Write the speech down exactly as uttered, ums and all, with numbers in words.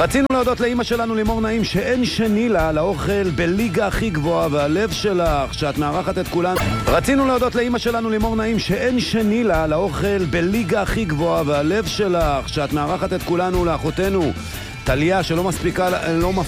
רצינו להודות לאמא שלנו לימור נעים שאין שני לה לאוכל בליגה הכי גבוהה והלב שלך שאת מארחת את כולנו. רצינו להודות לאמא שלנו לימור נעים שאין שני לה לאוכל בליגה הכי גבוהה והלב שלך שאת מארחת את כולנו. לאחותנו טליה שלא מספיקה לא